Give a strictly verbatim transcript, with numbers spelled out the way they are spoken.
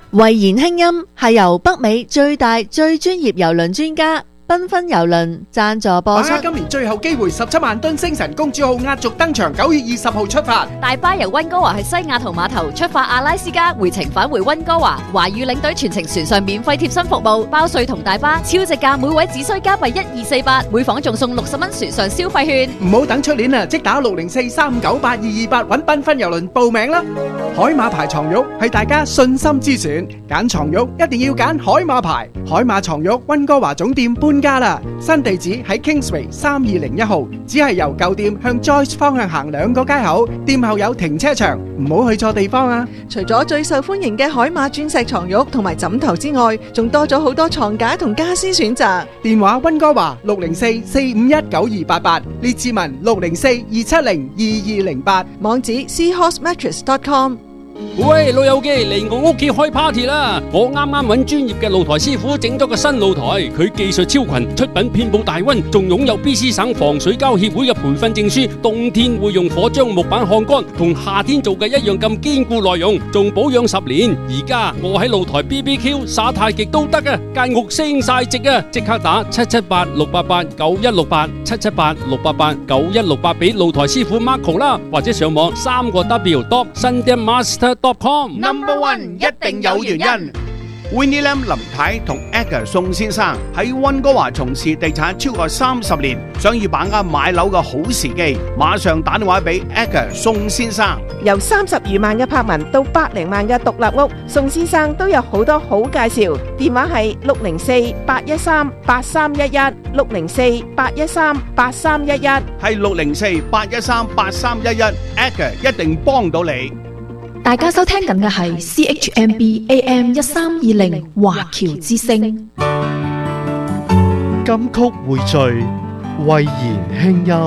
慧言輕音係由北美最大最專業郵輪專家繽紛郵輪贊助播出。 把握今年最後機會，十七萬噸星辰公主號壓軸登場，九月二十號出發。 大巴由溫哥華去西雅圖碼頭出發阿拉斯加，回程返回溫哥華。華語領隊全程船上免費貼身服務，包稅同大巴，超值價，每位只需加幣一二四八，每房仲送六十蚊船上消費券。 唔好等出年啊，即打六零四三五九八二二八揾繽紛郵輪報名啦！海馬牌床褥係大家信心之選，揀床褥一定要揀海馬牌。海馬床褥溫哥華總店搬家啦，新地址喺 Kingsway 三二零一號，只係由舊店向 Joyce 方向行兩個街口，店後有停車場，唔好去錯地方啊！ 除咗最受歡迎嘅海馬鑽石床褥同埋枕頭之外，仲多咗好多床架同家私選擇。 電話溫哥華六零四四五一九二八八，列志文六零四二七零二二零八， 網址 seahorse mattress dot com。 喂，老友記嚟我屋企開 party 啦！我啱啱揾專業嘅露台師傅整咗個新露台，佢技術超群，出品遍佈大溫，仲擁有 B C 省防水膠協會嘅培訓證書。冬天會用火將木板烘乾，同夏天做嘅一樣咁堅固耐用，仲保養十年。而家我喺露台 B B Q 耍太極都得啊！間屋升晒值啊！即刻打七七八六八八九一六八七七八六八八九一六八俾露台師傅 Marco 啦，或者上網三個 W dot sundanmaster dot com。Number one 一定有原因。Winnie Lam 林太同 Edgar 宋先生喺溫哥華從事地產超過三十年，想要把握買樓嘅好時機，馬上打電話俾 Edgar 宋先生。 由三十餘萬嘅柏文到百零萬嘅獨立屋，宋先生都有好多好介紹。電話係六零四八一三八三一一，六零四八一三八三一一， 係六零四八一三八三一一 ，Edgar 一定幫到你。 大家收聽緊嘅係 C H M B A M 一三二零華僑之聲。 金曲匯聚，慧言輕音。